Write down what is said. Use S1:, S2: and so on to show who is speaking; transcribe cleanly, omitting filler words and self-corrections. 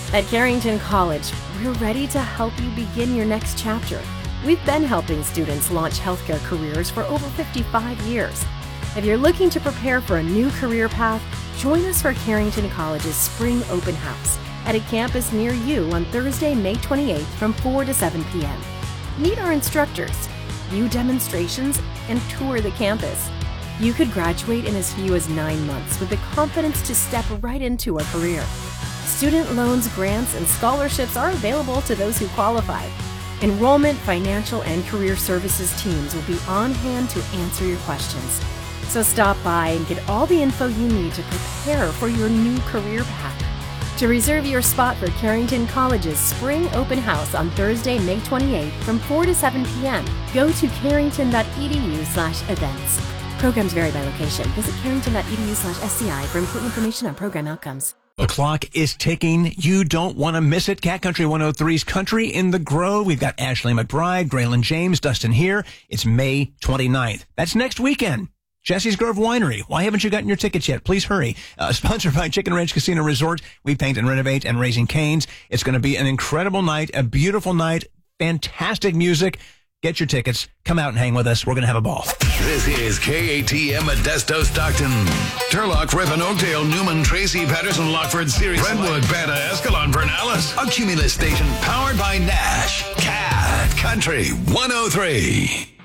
S1: At Carrington College, we're ready to help you begin your next chapter. We've been helping students launch healthcare careers for over 55 years. If you're looking to prepare for a new career path, join us for Carrington College's Spring Open House at a campus near you on Thursday, May 28th from 4 to 7 p.m. Meet our instructors, view demonstrations, and tour the campus. You could graduate in as few as 9 months with the confidence to step right into a career. Student loans, grants, and scholarships are available to those who qualify. Enrollment, financial, and career services teams will be on hand to answer your questions. So stop by and get all the info you need to prepare for your new career path. To reserve your spot for Carrington College's Spring Open House on Thursday, May 28th from 4 to 7 p.m., go to carrington.edu/events. Programs vary by location. Visit carrington.edu/SCI for important information on program outcomes.
S2: The clock is ticking. You don't want to miss it. Cat Country 103's Country in the Grove. We've got Ashley McBride, Graylin James, Dustin here. It's May 29th. That's next weekend. Jesse's Grove Winery. Why haven't you gotten your tickets yet? Please hurry. Sponsored by Chicken Ranch Casino Resort. We paint and renovate and Raising Cane's. It's going to be an incredible night, a beautiful night, fantastic music. Get your tickets. Come out and hang with us. We're going to have a ball.
S3: This is KATM Modesto, Stockton. Turlock, Ripon, Oakdale, Newman, Tracy, Patterson, Lockford, Ceres, Redwood, Banta, Escalon, Vernalis. A Cumulus station powered by Nash. Cat Country 103.